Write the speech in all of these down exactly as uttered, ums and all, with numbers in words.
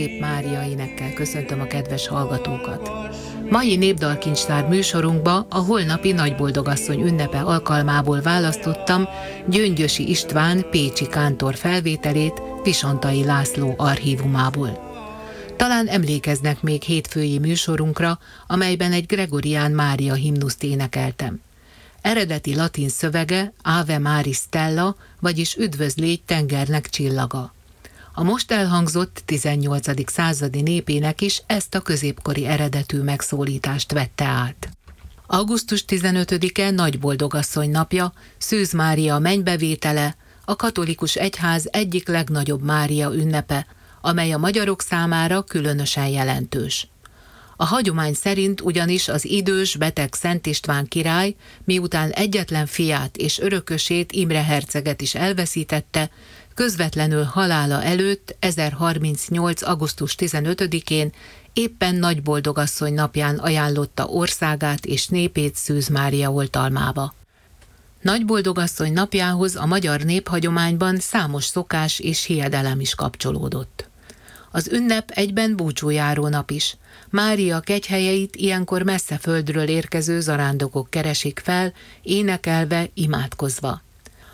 Szép Mária énekkel köszöntöm a kedves hallgatókat. Mai Népdalkincstár műsorunkba a holnapi Nagyboldogasszony ünnepe alkalmából választottam Gyöngyösi István pécsi kántor felvételét Visontai László archívumából. Talán emlékeznek még hétfői műsorunkra, amelyben egy Gregorián Mária himnuszt énekeltem. Eredeti latin szövege Ave Maris Stella, vagyis Üdvözlégy tengernek csillaga. A most elhangzott tizennyolcadik századi népének is ezt a középkori eredetű megszólítást vette át. augusztus tizenötödike Nagyboldogasszony napja, Szűz Mária mennybevétele, a katolikus egyház egyik legnagyobb Mária ünnepe, amely a magyarok számára különösen jelentős. A hagyomány szerint ugyanis az idős, beteg Szent István király, miután egyetlen fiát és örökösét, Imre herceget is elveszítette, közvetlenül halála előtt ezerharmincnyolc. augusztus tizenötödikén éppen Nagyboldogasszony napján ajánlotta országát és népét Szűz Mária oltalmába. Nagyboldogasszony napjához a magyar néphagyományban számos szokás és hiedelem is kapcsolódott. Az ünnep egyben búcsújáró nap is. Mária kegyhelyeit ilyenkor messze földről érkező zarándokok keresik fel, énekelve, imádkozva.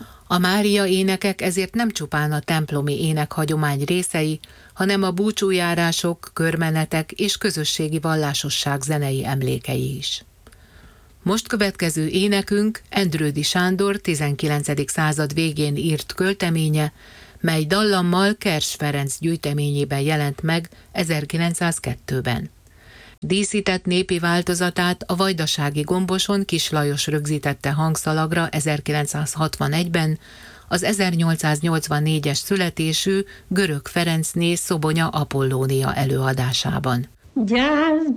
A Mária énekek ezért nem csupán a templomi énekhagyomány részei, hanem a búcsújárások, körmenetek és közösségi vallásosság zenei emlékei is. Most következő énekünk Endrődy Sándor tizenkilencedik század végén írt költeménye, mely dallammal Kers Ferenc gyűjteményében jelent meg ezerkilencszázkettőben. Díszített népi változatát a vajdasági Gomboson Kis Lajos rögzítette hangszalagra ezerkilencszázhatvanegyben, az ezernyolcszáznyolcvannégyes születésű Görög Ferencné Szobonya Apollónia előadásában. Gyász